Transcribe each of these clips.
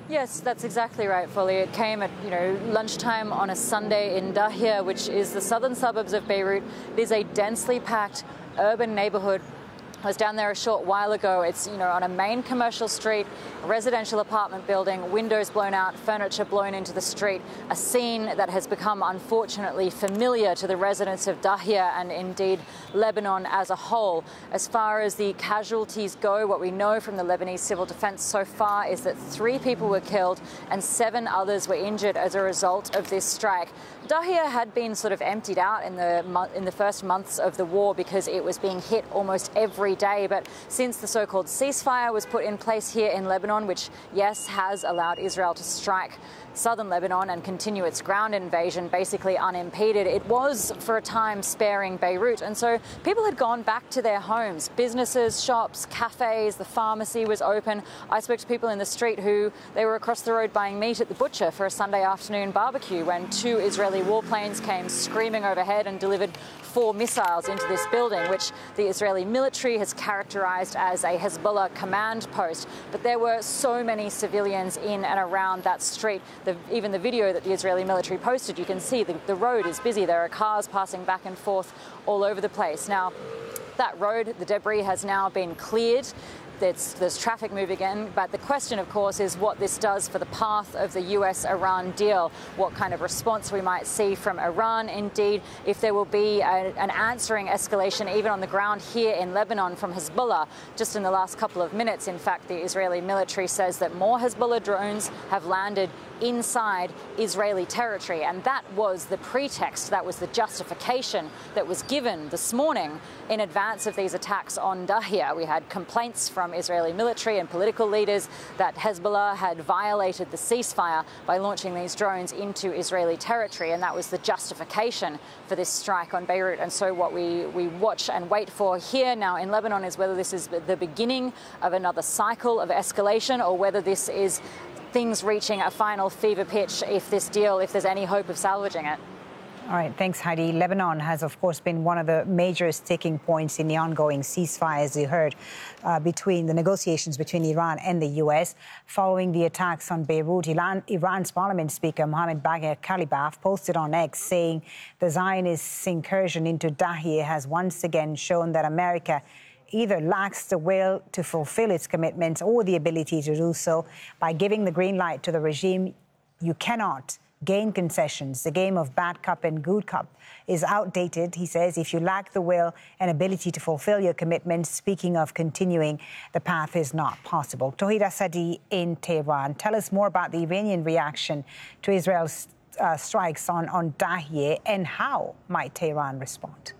Yes, that's exactly right, Folly. It came at lunchtime on a Sunday in Dahia, which is the southern suburbs of Beirut. It is a densely packed urban neighborhood. I was down there a short while ago. It's, on a main commercial street, a residential apartment building, windows blown out, furniture blown into the street, a scene that has become, unfortunately, familiar to the residents of Dahia and indeed Lebanon as a whole. As far as the casualties go, what we know from the Lebanese civil defense so far is that 3 people were killed and 7 others were injured as a result of this strike. Dahia had been sort of emptied out in the first months of the war because it was being hit almost every day. But since the so-called ceasefire was put in place here in Lebanon, which, yes, has allowed Israel to strike southern Lebanon and continue its ground invasion basically unimpeded, it was for a time sparing Beirut. And so people had gone back to their homes, businesses, shops, cafes, the pharmacy was open. I spoke to people in the street who they were across the road buying meat at the butcher for a Sunday afternoon barbecue when 2 Israeli warplanes came screaming overhead and delivered 4 missiles into this building, which the Israeli military has characterized as a Hezbollah command post. But there were so many civilians in and around that street. Even the video that the Israeli military posted, you can see the road is busy. There are cars passing back and forth all over the place. Now, that road, the debris has now been cleared. There's traffic moving again, but the question, of course, is what this does for the path of the US-Iran deal, what kind of response we might see from Iran, indeed, if there will be an answering escalation even on the ground here in Lebanon from Hezbollah. Just in the last couple of minutes, in fact, the Israeli military says that more Hezbollah drones have landed inside Israeli territory, and that was the pretext, that was the justification that was given this morning in advance of these attacks on Dahia. We had complaints from Israeli military and political leaders that Hezbollah had violated the ceasefire by launching these drones into Israeli territory, and that was the justification for this strike on Beirut. And so what we watch and wait for here now in Lebanon is whether this is the beginning of another cycle of escalation or whether this is things reaching a final fever pitch if there's any hope of salvaging it. All right, thanks, Heidi. Lebanon has, of course, been one of the major sticking points in the ongoing ceasefire, as you heard, between the negotiations between Iran and the U.S. Following the attacks on Beirut, Iran's parliament speaker Mohammad Bagher Khalibaf posted on X saying the Zionist incursion into Dahia has once again shown that America either lacks the will to fulfill its commitments or the ability to do so. By giving the green light to the regime, you cannot gain concessions. The game of bad cop and good cop is outdated, he says. If you lack the will and ability to fulfill your commitments, speaking of continuing, the path is not possible. Tauhid Asadi in Tehran. Tell us more about the Iranian reaction to Israel's strikes on Dahia, and how might Tehran respond?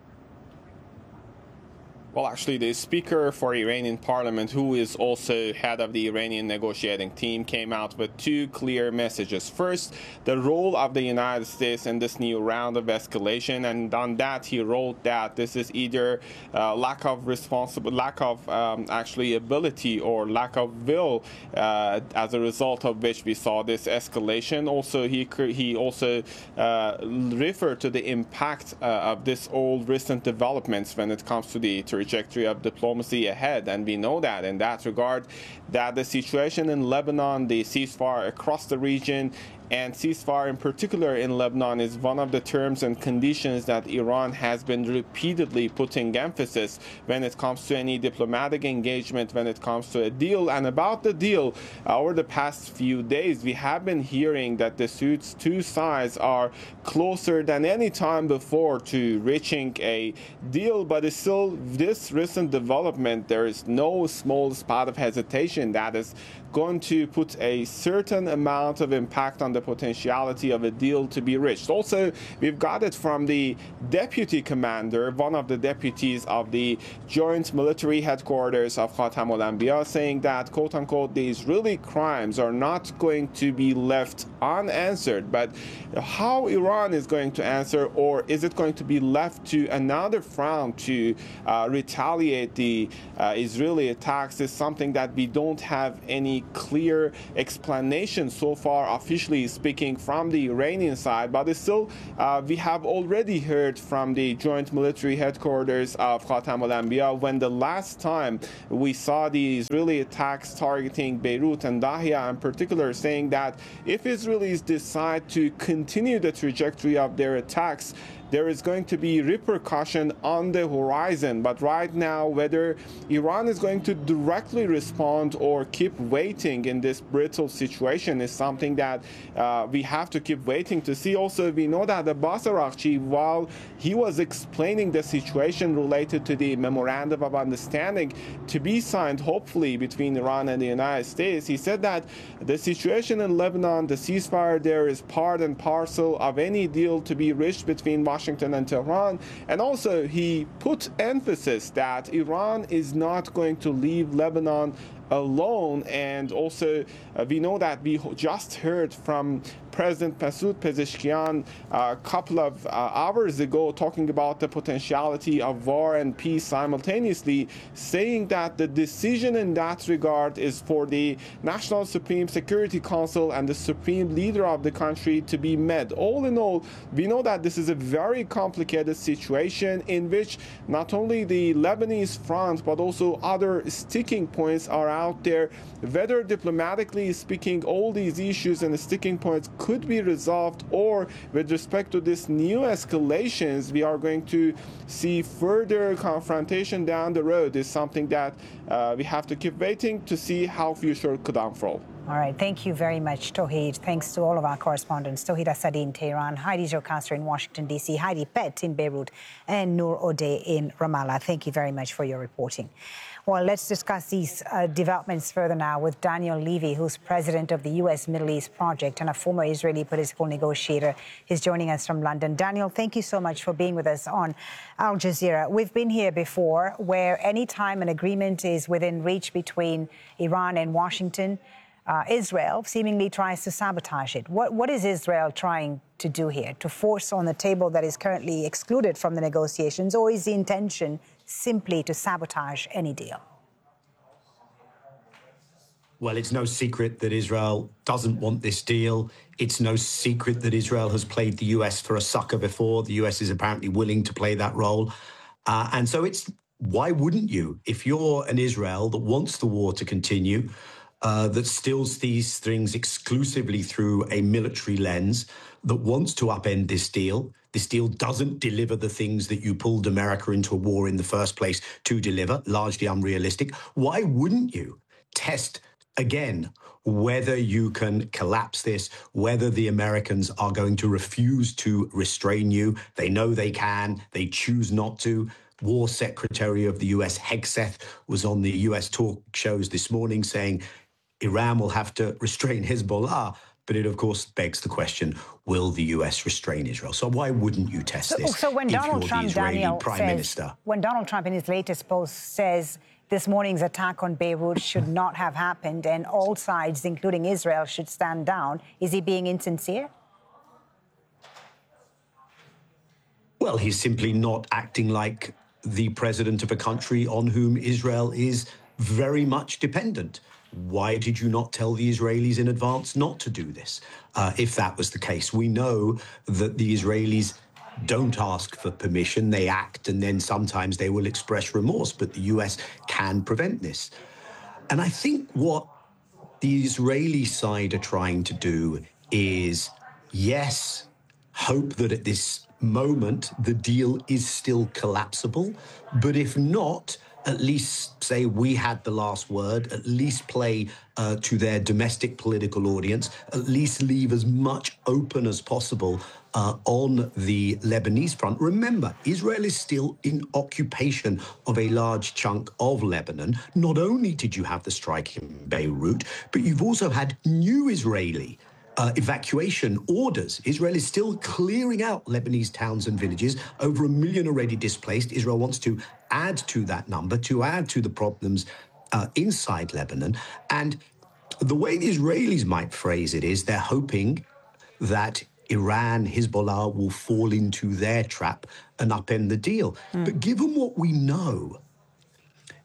Well, actually, the speaker for Iranian parliament, who is also head of the Iranian negotiating team, came out with 2 clear messages. First, the role of the United States in this new round of escalation, and on that he wrote that this is either lack of ability or lack of will, as a result of which we saw this escalation. Also, he also referred to the impact of this all recent developments when it comes to the trajectory of diplomacy ahead, and we know that in that regard that the situation in Lebanon, the ceasefire across the region, and ceasefire in particular in Lebanon is one of the terms and conditions that Iran has been repeatedly putting emphasis when it comes to any diplomatic engagement, when it comes to a deal. And about the deal, over the past few days, we have been hearing that the two sides are closer than any time before to reaching a deal, but it's still this recent development, there is no small spot of hesitation that is going to put a certain amount of impact on the potentiality of a deal to be reached. Also, we've got it from the deputy commander, one of the deputies of the joint military headquarters of Khatam al-Anbiya, saying that, quote unquote, the Israeli crimes are not going to be left unanswered. But how Iran is going to answer, or is it going to be left to another front to retaliate the Israeli attacks, is something that we don't have any clear explanation so far officially directly speaking from the Iranian side, but it's still we have already heard from the joint military headquarters of Khatam al-Anbiya when the last time we saw the Israeli attacks targeting Beirut and Dahia in particular, saying that if Israelis decide to continue the trajectory of their attacks, there is going to be repercussion on the horizon. But right now, whether Iran is going to directly respond or keep waiting in this brittle situation is something that we have to keep waiting to see. Also, we know that Abbas Araghchi, while he was explaining the situation related to the memorandum of understanding to be signed, hopefully, between Iran and the United States, he said that the situation in Lebanon, the ceasefire there is part and parcel of any deal to be reached between Washington and Tehran. And also he put emphasis that Iran is not going to leave Lebanon alone. And also we know that we just heard from President Masoud Pezeshkian a couple of hours ago talking about the potentiality of war and peace simultaneously, saying that the decision in that regard is for the National Supreme Security Council and the supreme leader of the country to be met. All in all, we know that this is a very complicated situation in which not only the Lebanese front but also other sticking points are out there. Whether diplomatically speaking all these issues and the sticking points could be resolved, or with respect to this new escalations we are going to see further confrontation down the road, is something that we have to keep waiting to see how future could unfold. All right. Thank you very much, Tauhid. Thanks to all of our correspondents, Tauhid Assadi in Tehran, Heidi Jocasta in Washington, D.C., Heidi Pett in Beirut, and Noor Odeh in Ramallah. Thank you very much for your reporting. Well, let's discuss these developments further now with Daniel Levy, who's president of the U.S. Middle East Project and a former Israeli political negotiator. He's joining us from London. Daniel, thank you so much for being with us on Al Jazeera. We've been here before, where any time an agreement is within reach between Iran and Washington, Israel seemingly tries to sabotage it. What is Israel trying to do here? To force on the table that is currently excluded from the negotiations, or is the intention simply to sabotage any deal? Well, it's no secret that Israel doesn't want this deal. It's no secret that Israel has played the US for a sucker before. The US is apparently willing to play that role. And so why wouldn't you? If you're an Israel that wants the war to continue, that still sees things exclusively through a military lens, that wants to upend this deal doesn't deliver the things that you pulled America into a war in the first place to deliver, largely unrealistic. Why wouldn't you test again whether you can collapse this, whether the Americans are going to refuse to restrain you? They know they can, they choose not to. War Secretary of the US, Hegseth, was on the US talk shows this morning saying Iran will have to restrain Hezbollah. But it, of course, begs the question, will the US restrain Israel? So why wouldn't you test this so when if Donald you're Trump, the Israeli Daniel, Prime Minister? When Donald Trump in his latest post says this morning's attack on Beirut should not have happened and all sides, including Israel, should stand down, is he being insincere? Well, he's simply not acting like the president of a country on whom Israel is very much dependent. Why did you not tell the Israelis in advance not to do this? If that was the case, we know that the Israelis don't ask for permission. They act, and then sometimes they will express remorse, but the US can prevent this. And I think what the Israeli side are trying to do is, yes, hope that at this moment the deal is still collapsible, but if not, at least say we had the last word, at least play to their domestic political audience, at least leave as much open as possible on the Lebanese front. Remember, Israel is still in occupation of a large chunk of Lebanon. Not only did you have the strike in Beirut, but you've also had new Israeli evacuation orders. Israel is still clearing out Lebanese towns and villages. Over 1 million already displaced. Israel wants to add to that number, to add to the problems inside Lebanon. And the way the Israelis might phrase it is they're hoping that Iran, Hezbollah will fall into their trap and upend the deal. But given what we know,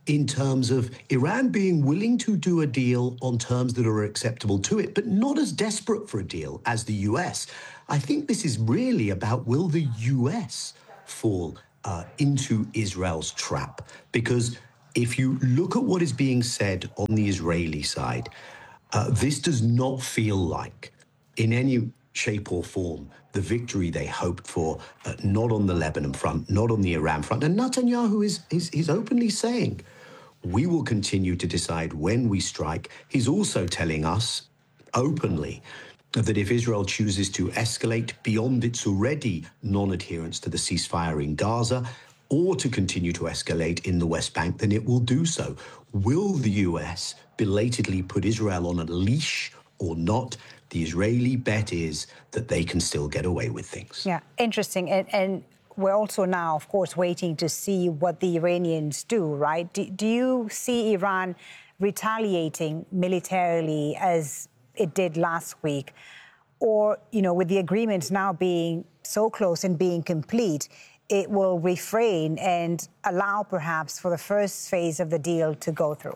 in terms of Iran being willing to do a deal on terms that are acceptable to it, but not as desperate for a deal as the US. I think this is really about, will the US fall into Israel's trap? Because if you look at what is being said on the Israeli side, this does not feel like, in any shape or form, the victory they hoped for, not on the Lebanon front, not on the Iran front. And Netanyahu is openly saying, we will continue to decide when we strike. He's also telling us openly that if Israel chooses to escalate beyond its already non-adherence to the ceasefire in Gaza, or to continue to escalate in the West Bank, then it will do so. Will the US belatedly put Israel on a leash or not? The Israeli bet is that they can still get away with things. Yeah, interesting. And we're also now, of course, waiting to see what the Iranians do, right? Do you see Iran retaliating militarily as it did last week? Or, you know, with the agreements now being so close and being complete, it will refrain and allow perhaps for the first phase of the deal to go through?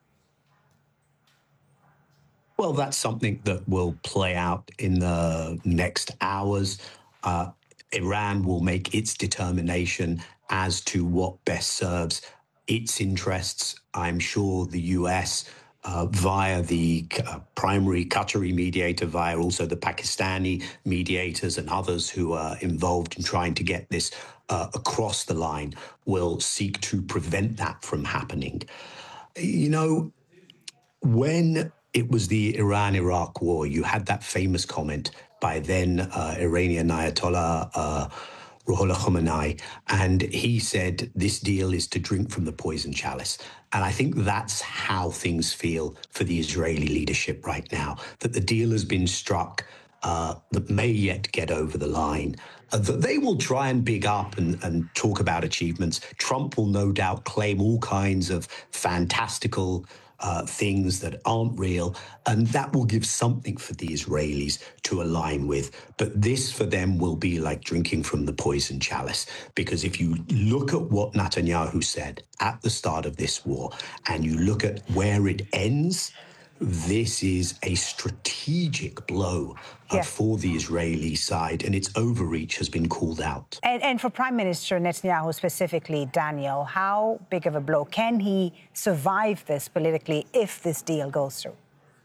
Well, that's something that will play out in the next hours. Iran will make its determination as to what best serves its interests. I'm sure the US, via the primary Qatari mediator, via also the Pakistani mediators and others who are involved in trying to get this across the line, will seek to prevent that from happening. You know, when it was the Iran-Iraq war, you had that famous comment by then Iranian Ayatollah Ruhollah Khomeini, and he said, this deal is to drink from the poison chalice. And I think that's how things feel for the Israeli leadership right now, that the deal has been struck that may yet get over the line. That they will try and big up and talk about achievements. Trump will no doubt claim all kinds of fantastical things that aren't real, and that will give something for the Israelis to align with. But this for them will be like drinking from the poison chalice, because if you look at what Netanyahu said at the start of this war and you look at where it ends, this is a strategic blow for the Israeli side, and its overreach has been called out. And for Prime Minister Netanyahu specifically, Daniel, how big of a blow? Can he survive this politically if this deal goes through?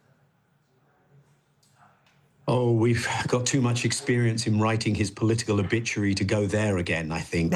Oh, we've got too much experience in writing his political obituary to go there again, I think.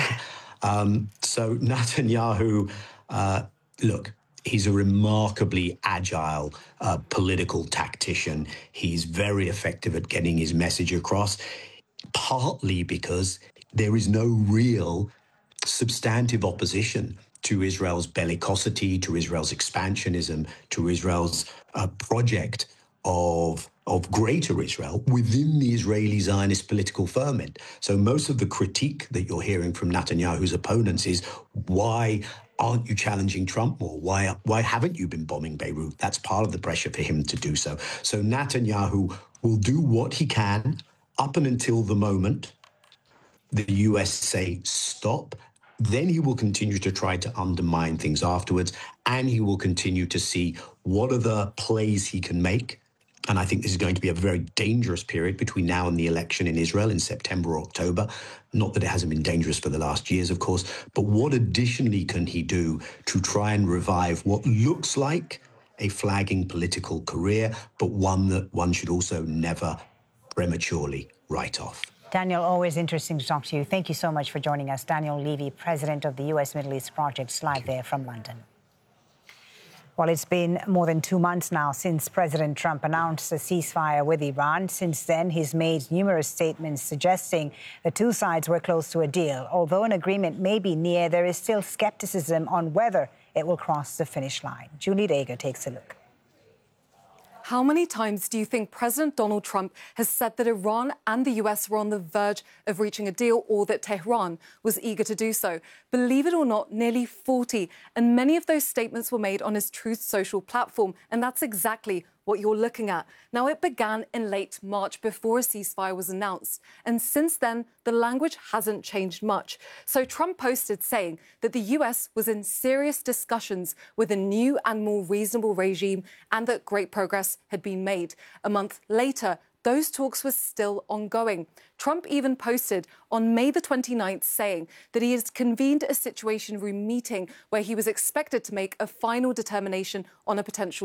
So Netanyahu, look, he's a remarkably agile political tactician. He's very effective at getting his message across, partly because there is no real substantive opposition to Israel's bellicosity, to Israel's expansionism, to Israel's project of greater Israel within the Israeli Zionist political ferment. So most of the critique that you're hearing from Netanyahu's opponents is, why aren't you challenging Trump more? Why haven't you been bombing Beirut? That's part of the pressure for him to do so. So Netanyahu will do what he can up and until the moment the US say stop. Then he will continue to try to undermine things afterwards, and he will continue to see what are the plays he can make. And I think this is going to be a very dangerous period between now and the election in Israel in September or October. Not that it hasn't been dangerous for the last years, of course, but what additionally can he do to try and revive what looks like a flagging political career, but one that one should also never prematurely write off? Daniel, always interesting to talk to you. Thank you so much for joining us. Daniel Levy, president of the U.S. Middle East Project, live there from London. Well, it's been more than 2 months now since President Trump announced a ceasefire with Iran. Since then, he's made numerous statements suggesting the two sides were close to a deal. Although an agreement may be near, there is still skepticism on whether it will cross the finish line. Julie Dager takes a look. How many times do you think President Donald Trump has said that Iran and the US were on the verge of reaching a deal, or that Tehran was eager to do so? Believe it or not, nearly 40. And many of those statements were made on his Truth Social platform. And that's exactly what you're looking at. Now, it began in late March before a ceasefire was announced. And since then, the language hasn't changed much. So Trump posted saying that the US was in serious discussions with a new and more reasonable regime and that great progress had been made. A month later, those talks were still ongoing. Trump even posted on May the 29th saying that he has convened a Situation Room meeting where he was expected to make a final determination on a potential